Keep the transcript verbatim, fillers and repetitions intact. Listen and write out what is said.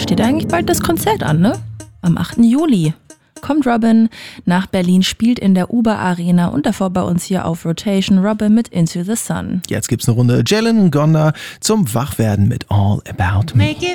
steht eigentlich bald das Konzert an, ne? Am achten Juli. Kommt Robin nach Berlin, spielt in der Uber Arena und davor bei uns hier auf Rotation Robin mit Into the Sun. Jetzt gibt's eine Runde Jalen und Gonda zum Wachwerden mit All About Me.